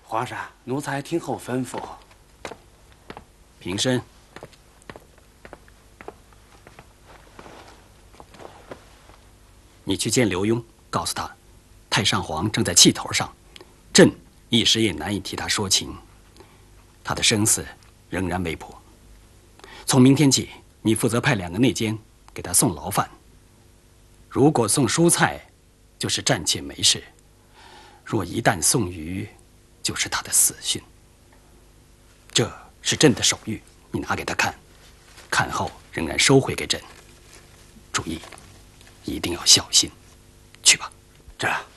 皇上，奴才听候吩咐。 平身。你去见刘墉，告诉他，太上皇正在气头上，朕一时也难以替他说情。他的生死仍然未卜。从明天起，你负责派2个内监给他送牢饭。如果送蔬菜，就是暂且没事；若一旦送鱼，就是他的死讯。这是朕的手谕，你拿给他看，看后仍然收回给朕。注意，一定要小心。去吧。 这。